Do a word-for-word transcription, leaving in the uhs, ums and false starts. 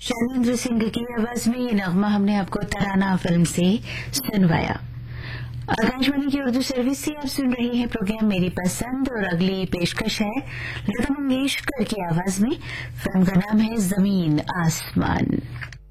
शैलेंद्र सिंह की आवाज में ये नगमा हमने आपको तराना फिल्म से सुनवाया। आकाशवाणी की उर्दू सर्विस से आप सुन रहे हैं प्रोग्राम मेरी पसंद और अगली पेशकश है लता मंगेशकर की आवाज में। फिल्म का नाम है जमीन आसमान।